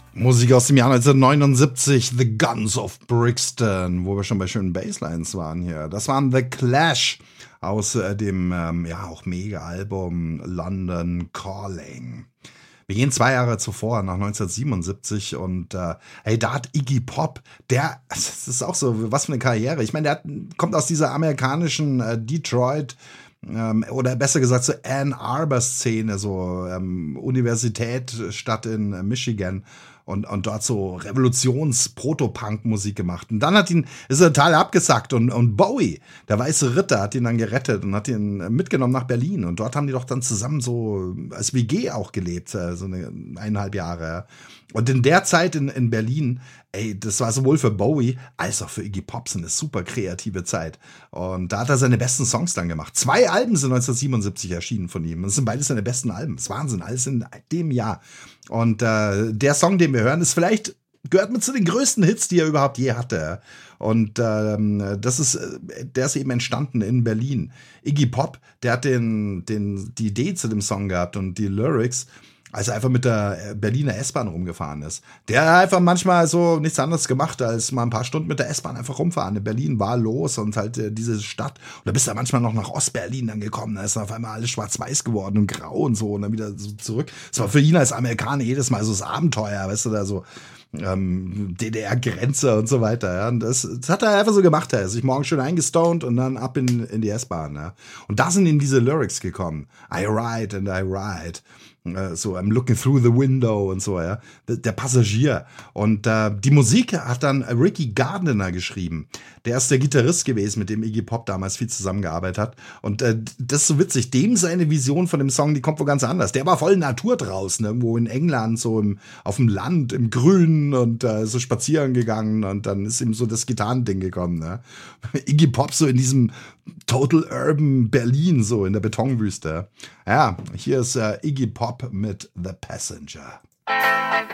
Musik aus dem Jahr 1979, The Guns of Brixton, wo wir schon bei schönen Basslines waren hier. Das waren The Clash aus dem auch Mega-Album London Calling. Wir gehen 2 Jahre zuvor, nach 1977 und da hat Iggy Pop, das ist auch so, was für eine Karriere. Ich meine, kommt aus dieser amerikanischen Detroit oder besser gesagt so Ann Arbor-Szene, so Universitätsstadt in Michigan. Und dort so Revolutions-Proto-Punk-Musik gemacht. Und dann ist er total abgesackt und Bowie, der Weiße Ritter, hat ihn dann gerettet und hat ihn mitgenommen nach Berlin. Und dort haben die doch dann zusammen so als WG auch gelebt, so 1,5 Jahre. Und in der Zeit in Berlin, das war sowohl für Bowie als auch für Iggy Pop eine super kreative Zeit. Und da hat er seine besten Songs dann gemacht. 2 Alben sind 1977 erschienen von ihm. Das sind beides seine besten Alben. Das ist Wahnsinn, alles in dem Jahr. Und der Song, den wir hören, gehört mit zu den größten Hits, die er überhaupt je hatte. Und der ist eben entstanden in Berlin. Iggy Pop, der hat die Idee zu dem Song gehabt und die Lyrics, als er einfach mit der Berliner S-Bahn rumgefahren ist. Der hat einfach manchmal so nichts anderes gemacht, als mal ein paar Stunden mit der S-Bahn einfach rumfahren. In Berlin war los und halt diese Stadt. Und da bist du manchmal noch nach Ostberlin dann gekommen. Da ist dann auf einmal alles schwarz-weiß geworden und grau und so und dann wieder so zurück. Das war für ihn als Amerikaner jedes Mal so das Abenteuer, weißt du, da so DDR-Grenze und so weiter. Ja. Und das hat er einfach so gemacht. Er ist sich morgens schön eingestoned und dann ab in die S-Bahn. Ja. Und da sind ihm diese Lyrics gekommen. I ride and I ride. So, I'm looking through the window und so, ja. Der Passagier. Und die Musik hat dann Ricky Gardiner geschrieben. Der ist der Gitarrist gewesen, mit dem Iggy Pop damals viel zusammengearbeitet hat. Und das ist so witzig. Dem seine Vision von dem Song, die kommt wo ganz anders. Der war voll Natur draußen, irgendwo in England, so auf dem Land, im Grünen und so spazieren gegangen. Und dann ist ihm so das Gitarrending gekommen. Ne? Iggy Pop so in diesem Total Urban Berlin, so in der Betonwüste. Ja, hier ist Iggy Pop mit The Passenger.